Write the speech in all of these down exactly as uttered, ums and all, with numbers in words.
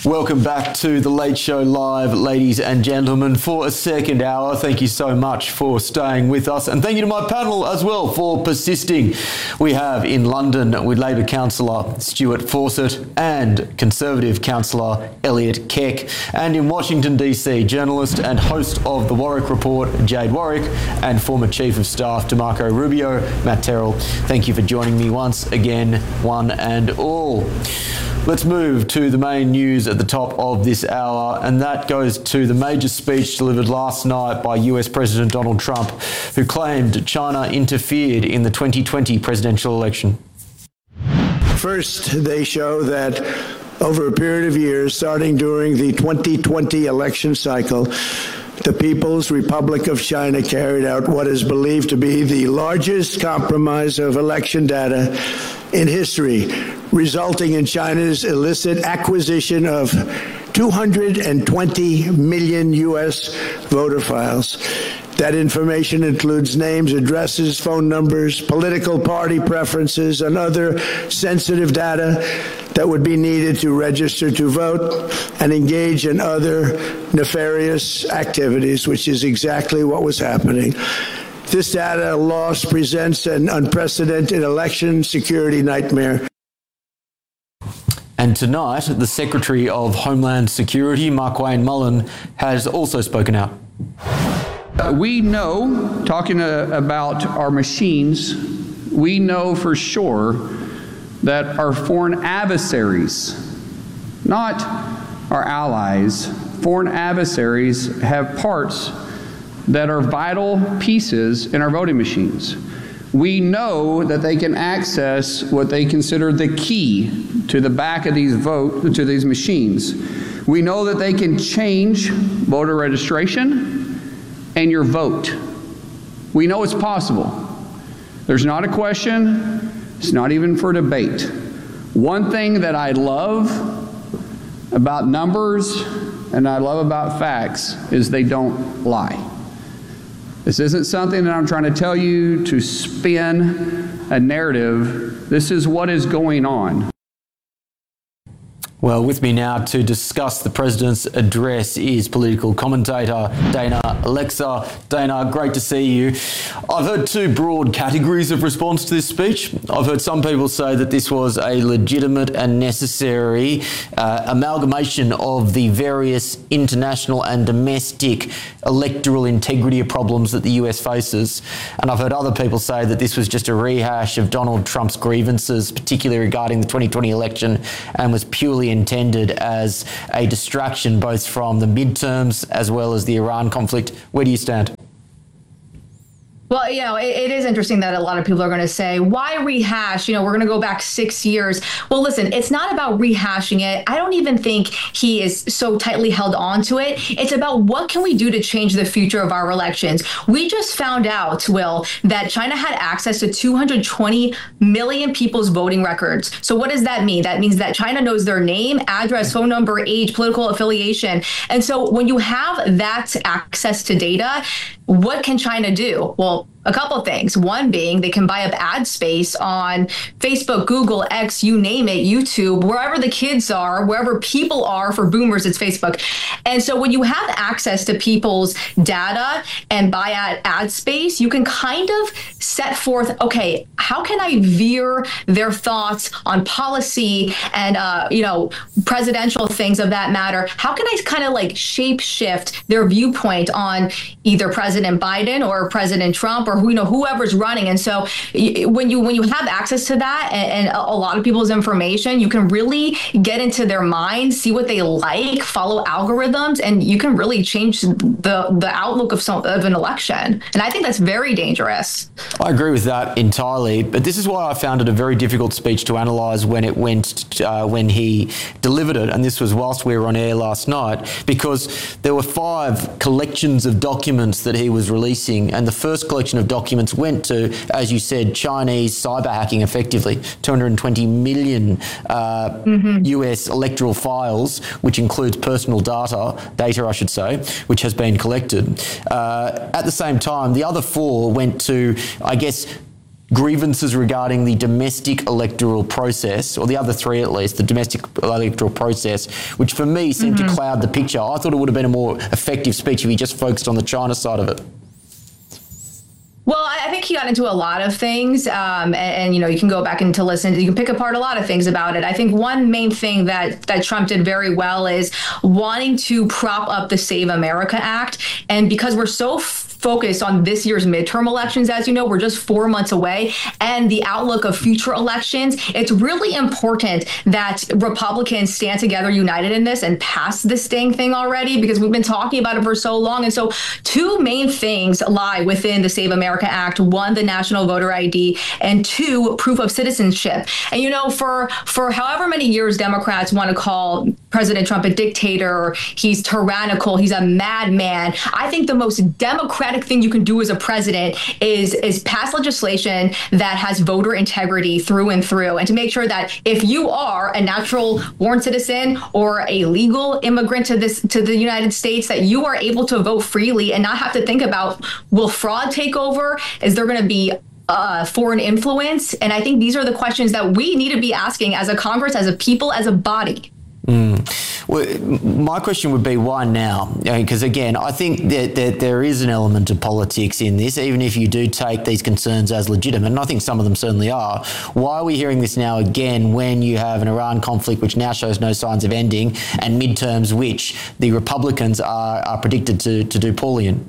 Welcome back to The Late Show Live, ladies and gentlemen, for a second hour. Thank you so much for staying with us, and thank you to my panel as well for persisting. We have in London with Labor councillor Stuart Fawcett and Conservative councillor Elliot Keck, and in Washington D C, journalist and host of The Warwick Report, Jade Warwick, and former Chief of Staff DeMarco Rubio, Matt Terrell. Thank you for joining me once again, one and all. Let's move to the main news at the top of this hour, and that goes to the major speech delivered last night by U S President Donald Trump, who claimed China interfered in the twenty twenty presidential election. First, they show that over a period of years, starting during the twenty twenty election cycle, the People's Republic of China carried out what is believed to be the largest compromise of election data in history, resulting in China's illicit acquisition of two hundred twenty million U S voter files. That information includes names, addresses, phone numbers, political party preferences, and other sensitive data that would be needed to register to vote and engage in other nefarious activities, which is exactly what was happening. This data loss presents an unprecedented election security nightmare. And tonight, the Secretary of Homeland Security, Markwayne Mullin, has also spoken out. We know, talking uh, about our machines, we know for sure that our foreign adversaries, not our allies, foreign adversaries have parts that are vital pieces in our voting machines. We know that they can access what they consider the key to the back of these vote to these machines. We know that they can change voter registration and your vote. We know it's possible. There's not a question. It's not even for debate. One thing that I love about numbers and I love about facts is they don't lie. This isn't something that I'm trying to tell you to spin a narrative. This is what is going on. Well, with me now to discuss the President's address is political commentator Dana Alexa. Dana, great to see you. I've heard two broad categories of response to this speech. I've heard some people say that this was a legitimate and necessary uh, amalgamation of the various international and domestic electoral integrity problems that the U S faces. And I've heard other people say that this was just a rehash of Donald Trump's grievances, particularly regarding the twenty twenty election, and was purely intended as a distraction both from the midterms as well as the Iran conflict. Where do you stand? Well, you know, it, it is interesting that a lot of people are going to say, why rehash? You know, we're going to go back six years. Well, listen, it's not about rehashing it. I don't even think he is so tightly held on to it. It's about what can we do to change the future of our elections. We just found out, Will, that China had access to two hundred twenty million people's voting records. So what does that mean? That means that China knows their name, address, phone number, age, political affiliation. And so when you have that access to data, what can China do? Well, a couple of things. One being they can buy up ad space on Facebook, Google, X, you name it, YouTube, wherever the kids are, wherever people are. For boomers, it's Facebook. And so when you have access to people's data and buy ad, ad space, you can kind of set forth, okay, how can I veer their thoughts on policy and, uh, you know, presidential things of that matter? How can I kind of like shape shift their viewpoint on either President Biden or President Trump or who, you know, whoever's running? And so when you when you have access to that and, and a lot of people's information, you can really get into their minds, see what they like, follow algorithms, and you can really change the the outlook of some of an election. And I think that's very dangerous. I agree with that entirely, but this is why I found it a very difficult speech to analyse when it went uh, when he delivered it, and this was whilst we were on air last night, because there were five collections of documents that he was releasing, and the first collection of documents went to, as you said, Chinese cyber hacking, effectively two hundred twenty million uh, mm-hmm. U S electoral files, which includes personal data, data I should say, which has been collected. Uh, at the same time, the other four went to, I guess, grievances regarding the domestic electoral process, or the other three at least, the domestic electoral process, which for me seemed mm-hmm. to cloud the picture. I thought it would have been a more effective speech if he just focused on the China side of it. Well, I think he got into a lot of things, um, and, and, you know, you can go back and to listen. You can pick apart a lot of things about it. I think one main thing that, that Trump did very well is wanting to prop up the Save America Act. And because we're so focused on this year's midterm elections, as you know, we're just four months away, and the outlook of future elections, it's really important that Republicans stand together united in this and pass this dang thing already, because we've been talking about it for so long. And so two main things lie within the Save America Act: one, the national voter I D, and two, proof of citizenship. And, you know, for for however many years Democrats want to call President Trump a dictator, he's tyrannical, he's a madman, I think the most democratic thing you can do as a president is is pass legislation that has voter integrity through and through, and to make sure that if you are a natural born citizen or a legal immigrant to this to the United States, that you are able to vote freely and not have to think about, will fraud take over? Is there going to be Uh, foreign influence? And I think these are the questions that we need to be asking as a Congress, as a people, as a body. Mm. Well, my question would be, why now? Because, again, I think that, that there is an element of politics in this, even if you do take these concerns as legitimate, and I think some of them certainly are. Why are we hearing this now again when you have an Iran conflict which now shows no signs of ending, and midterms which the Republicans are, are predicted to, to do poorly in?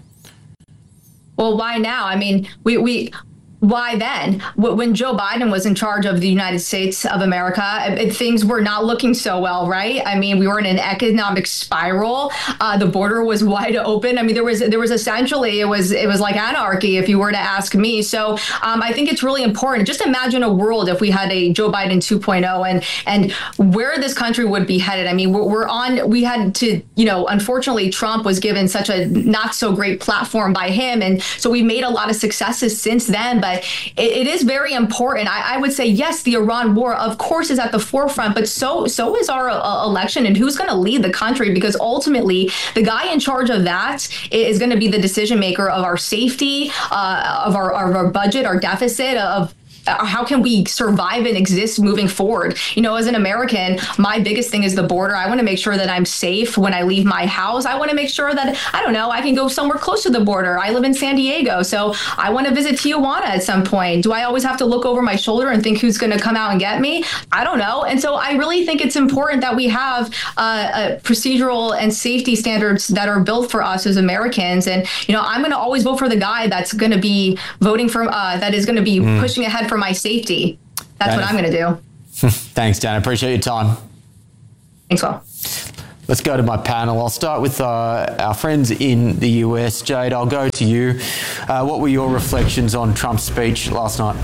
Well, why now? I mean, we... we Why then? When Joe Biden was in charge of the United States of America, it, things were not looking so well, right? I mean, we were in an economic spiral. Uh, the border was wide open. I mean, there was there was essentially it was it was like anarchy, if you were to ask me. So um, I think it's really important. Just imagine a world if we had a Joe Biden two point oh, and and where this country would be headed. I mean, we're, we're on. We had to, you know, unfortunately, Trump was given such a not so great platform by him, and so we've made a lot of successes since then. But It, it is very important. I, I would say, yes, the Iran war, of course, is at the forefront, but so so is our uh, election, and who's going to lead the country, because ultimately the guy in charge of that is going to be the decision maker of our safety, uh, of our, of our budget, our deficit, of how can we survive and exist moving forward? You know, as an American, my biggest thing is the border. I want to make sure that I'm safe when I leave my house. I want to make sure that, I don't know, I can go somewhere close to the border. I live in San Diego, so I want to visit Tijuana at some point. Do I always have to look over my shoulder and think who's going to come out and get me? I don't know. And so I really think it's important that we have uh, uh, procedural and safety standards that are built for us as Americans. And, you know, I'm going to always vote for the guy that's going to be voting for, uh, that is going to be mm. pushing ahead for for my safety. That's Dana. What I'm going to do. Thanks, Dan. I appreciate your time. Thanks, Will. Let's go to my panel. I'll start with uh, our friends in the U S. Jade, I'll go to you. Uh, what were your reflections on Trump's speech last night?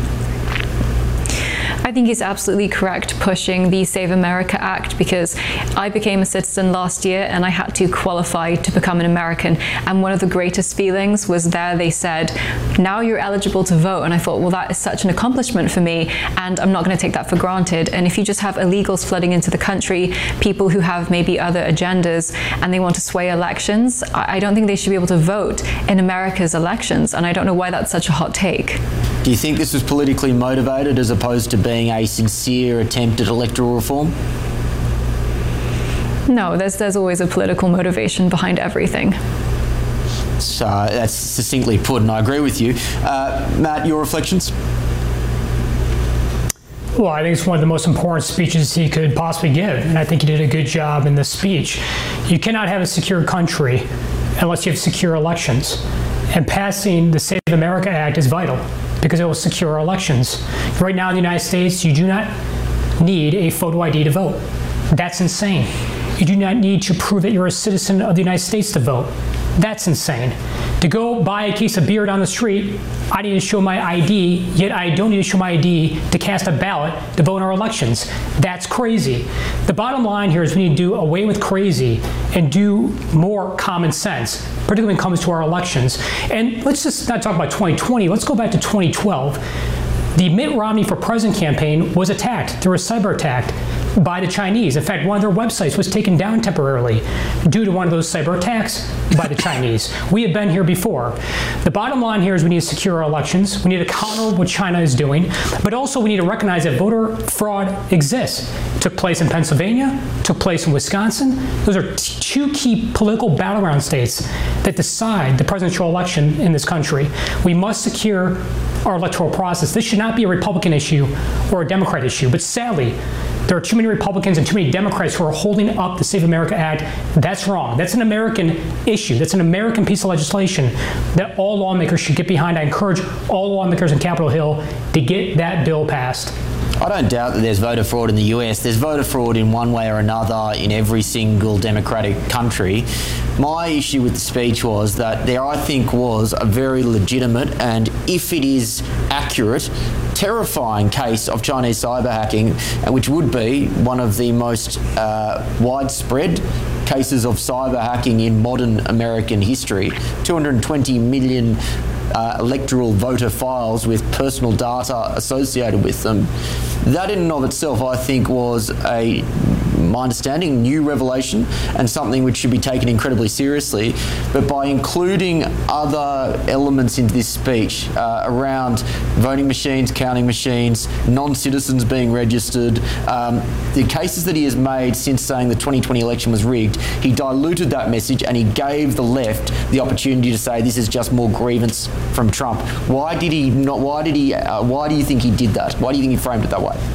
I think he's absolutely correct pushing the Save America Act, because I became a citizen last year and I had to qualify to become an American. And one of the greatest feelings was there they said, now you're eligible to vote. And I thought, well, that is such an accomplishment for me, and I'm not going to take that for granted. And if you just have illegals flooding into the country, people who have maybe other agendas and they want to sway elections, I don't think they should be able to vote in America's elections. And I don't know why that's such a hot take. Do you think this was politically motivated as opposed to being a sincere attempt at electoral reform? No, there's there's always a political motivation behind everything. So that's succinctly put, and I agree with you. Uh, Matt, your reflections? Well, I think it's one of the most important speeches he could possibly give, and I think he did a good job in this speech. You cannot have a secure country unless you have secure elections, and passing the Save America Act is vital, because it will secure our elections. Right now in the United States, you do not need a photo I D to vote. That's insane. You do not need to prove that you're a citizen of the United States to vote. That's insane. To go buy a case of beer down the street, I need to show my I D, yet I don't need to show my I D to cast a ballot to vote in our elections. That's crazy. The bottom line here is we need to do away with crazy and do more common sense, particularly when it comes to our elections. And let's just not talk about twenty twenty, let's go back to twenty twelve. The Mitt Romney for President campaign was attacked. There was cyber attack. by the Chinese. In fact, one of their websites was taken down temporarily due to one of those cyber attacks by the Chinese. We have been here before. The bottom line here is we need to secure our elections. We need to counter what China is doing, but also we need to recognize that voter fraud exists. It took place in Pennsylvania, took place in Wisconsin. Those are t- two key political battleground states that decide the presidential election in this country. We must secure our electoral process. This should not be a Republican issue or a Democrat issue, but sadly, there are too many Republicans and too many Democrats who are holding up the Save America Act. That's wrong. That's an American issue. That's an American piece of legislation that all lawmakers should get behind. I encourage all lawmakers in Capitol Hill to get that bill passed. I don't doubt that there's voter fraud in the U S. There's voter fraud in one way or another in every single democratic country. My issue with the speech was that there, I think, was a very legitimate and, if it is accurate, terrifying case of Chinese cyber hacking, which would be one of the most uh, widespread cases of cyber hacking in modern American history. two hundred twenty million Uh, electoral voter files with personal data associated with them. That in and of itself, I think, was a, my understanding, new revelation and something which should be taken incredibly seriously. But by including other elements into this speech uh, around voting machines, counting machines, non-citizens being registered, um, the cases that he has made since saying the twenty twenty election was rigged, he diluted that message and he gave the left the opportunity to say this is just more grievance from Trump. Why did he not? Why did he? Uh, why do you think he did that? Why do you think he framed it that way?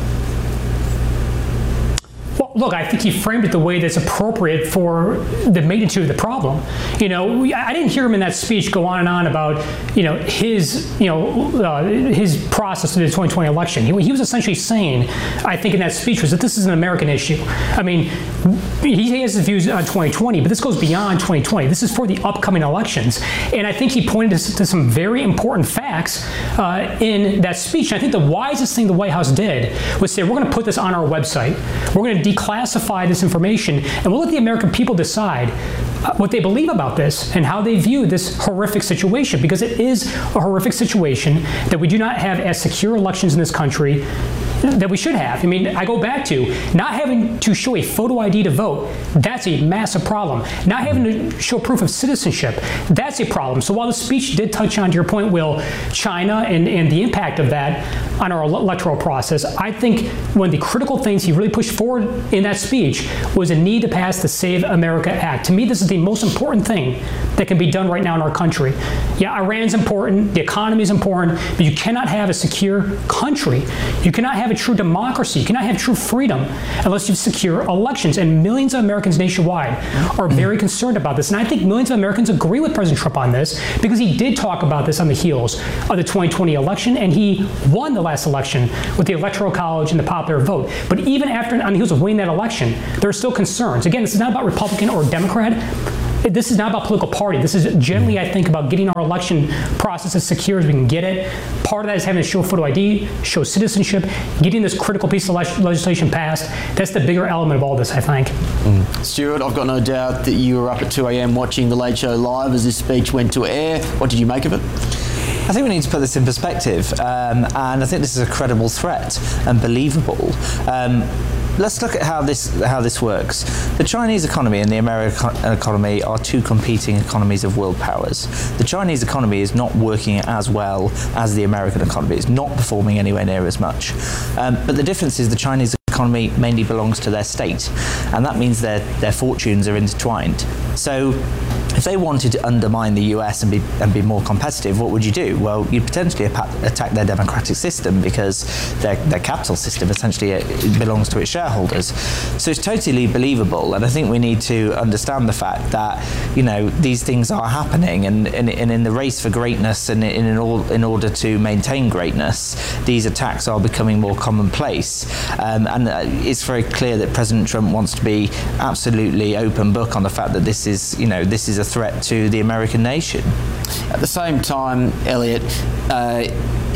Well, look, I think he framed it the way that's appropriate for the magnitude of the problem. You know, we, I didn't hear him in that speech go on and on about, you know, his, you know, uh, his process of the twenty twenty election. He, he was essentially saying, I think in that speech, was that this is an American issue. I mean, he has his views on twenty twenty, but this goes beyond twenty twenty. This is for the upcoming elections. And I think he pointed to, to some very important facts uh, in that speech. And I think the wisest thing the White House did was say, we're going to put this on our website. We're going to declassify this information, and we'll let the American people decide uh, what they believe about this and how they view this horrific situation, because it is a horrific situation that we do not have as secure elections in this country that we should have. I mean, I go back to not having to show a photo I D to vote. That's a massive problem. Not having to show proof of citizenship. That's a problem. So while the speech did touch on, to your point, Will, China and, and the impact of that on our electoral process, I think one of the critical things he really pushed forward in that speech was a need to pass the Save America Act. To me, this is the most important thing that can be done right now in our country. Yeah, Iran's important, the economy is important, but you cannot have a secure country. You cannot have a true democracy. You cannot have true freedom unless you secure elections. And millions of Americans nationwide are very concerned about this. And I think millions of Americans agree with President Trump on this, because he did talk about this on the heels of the twenty twenty election, and he won the last election with the Electoral College and the popular vote. But even after, on the heels of winning that election, there are still concerns. Again, this is not about Republican or Democrat. This is not about political party. This is generally, I think, about getting our election process as secure as we can get it. Part of that is having to show photo I D, show citizenship, getting this critical piece of legislation passed. That's the bigger element of all this, I think. Mm. Stuart, I've got no doubt that you were up at two a.m. watching The Late Show live as this speech went to air. What did you make of it? I think we need to put this in perspective, um, and I think this is a credible threat and believable. Um, Let's look at how this how this works. The Chinese economy and the American economy are two competing economies of world powers. The Chinese economy is not working as well as the American economy. It's not performing anywhere near as much. Um, but the difference is the Chinese economy mainly belongs to their state, and that means their their fortunes are intertwined. So if they wanted to undermine the U S and be and be more competitive, what would you do? Well, you'd potentially attack their democratic system, because their, their capital system essentially it belongs to its shareholders. So it's totally believable, and I think we need to understand the fact that, you know, these things are happening, and, and, and in the race for greatness and in, in, all, in order to maintain greatness, these attacks are becoming more commonplace. Um, and it's very clear that President Trump wants to be absolutely open book on the fact that this is, you know, this is a threat to the American nation. At the same time, Elliot, uh,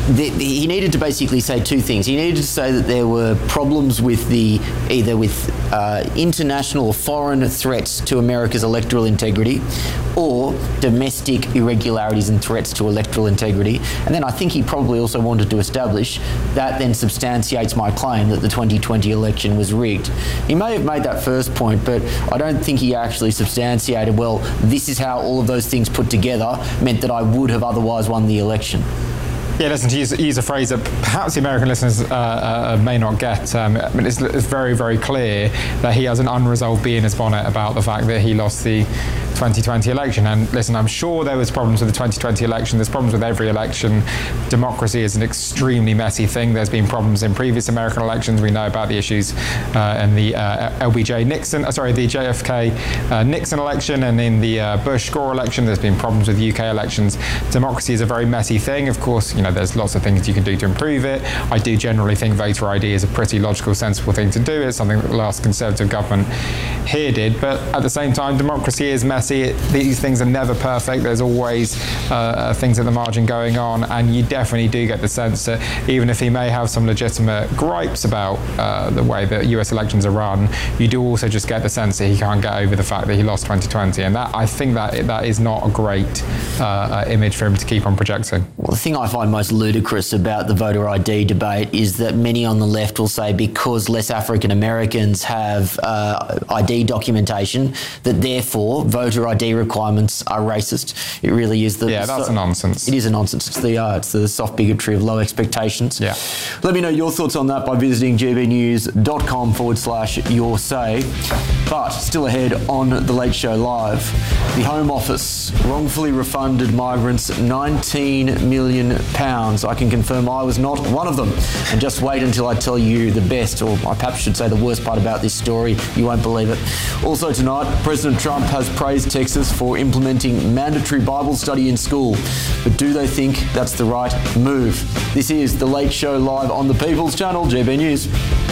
the, the, he needed to basically say two things. He needed to say that there were problems with the either with uh, international or foreign threats to America's electoral integrity, or domestic irregularities and threats to electoral integrity. And then I think he probably also wanted to establish that then substantiates my claim that the twenty twenty election was rigged. He may have made that first point, but I don't think he actually substantiated, well, this is how all of those things put together meant that I would have otherwise won the election. Yeah, listen, to use, use a phrase that perhaps the American listeners uh, uh, may not get, um, I mean, it's, it's very, very clear that he has an unresolved bee in his bonnet about the fact that he lost the twenty twenty election. And listen, I'm sure there was problems with the twenty twenty election. There's problems with every election. Democracy is an extremely messy thing. There's been problems in previous American elections. We know about the issues uh, in the uh, L B J Nixon, uh, sorry, the J F K uh, Nixon election, and in the uh, Bush Gore election. There's been problems with U K elections. Democracy is a very messy thing. Of course, you know, there's lots of things you can do to improve it. I do generally think voter I D is a pretty logical, sensible thing to do. It's something that the last Conservative government here did. But at the same time, democracy is messy. It, these things are never perfect. There's always uh, things at the margin going on, and you definitely do get the sense that even if he may have some legitimate gripes about uh, the way that U S elections are run, you do also just get the sense that he can't get over the fact that he lost twenty twenty, and that I think that that is not a great uh, image for him to keep on projecting. Well, the thing I find most ludicrous about the voter I D debate is that many on the left will say because less African Americans have uh, I D documentation, that therefore voter I D requirements are racist. It really is the... Yeah, that's so, a nonsense. It is a nonsense. It's the, uh, it's the soft bigotry of low expectations. Yeah. Let me know your thoughts on that by visiting gbnews.com forward slash your say. But still ahead on The Late Show Live, the Home Office wrongfully refunded migrants nineteen million pounds. I can confirm I was not one of them. And just wait until I tell you the best, or I perhaps should say the worst part about this story. You won't believe it. Also tonight, President Trump has praised Texas for implementing mandatory Bible study in school. But do they think that's the right move? This is The Late Show Live on the People's Channel, G B News.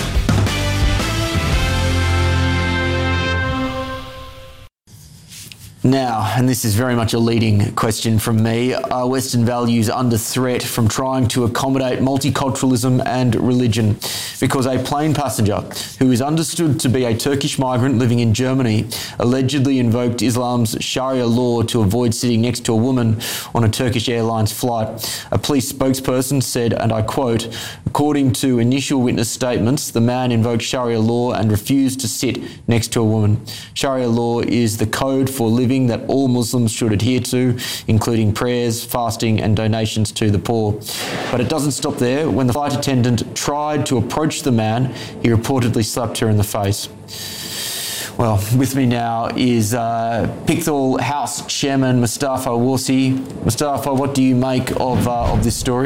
Now, and this is very much a leading question from me, are Western values under threat from trying to accommodate multiculturalism and religion? Because a plane passenger who is understood to be a Turkish migrant living in Germany allegedly invoked Islam's Sharia law to avoid sitting next to a woman on a Turkish Airlines flight. A police spokesperson said, and I quote, according to initial witness statements, the man invoked Sharia law and refused to sit next to a woman. Sharia law is the code for living that all Muslims should adhere to, including prayers, fasting and donations to the poor. But it doesn't stop there. When the flight attendant tried to approach the man, he reportedly slapped her in the face. Well, with me now is uh, Pickthall House Chairman Mustafa Warsi. Mustafa, what do you make of, uh, of this story?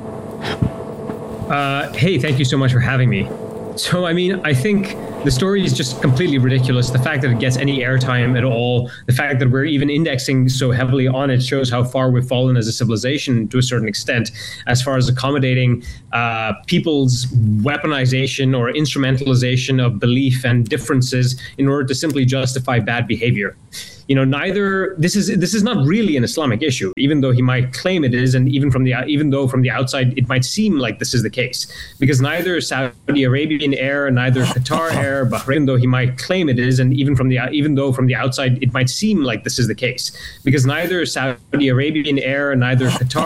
Uh, hey, thank you so much for having me. So, I mean, I think the story is just completely ridiculous. The fact that it gets any airtime at all, the fact that we're even indexing so heavily on it shows how far we've fallen as a civilization to a certain extent, as far as accommodating uh, people's weaponization or instrumentalization of belief and differences in order to simply justify bad behavior. You know, neither this is this is not really an Islamic issue, even though he might claim it is, and even from the even though from the outside it might seem like this is the case, because neither Saudi Arabian Air, neither Qatar Air, Bahrain, though he might claim it is, and even from the even though from the outside it might seem like this is the case, because neither Saudi Arabian Air, neither Qatar.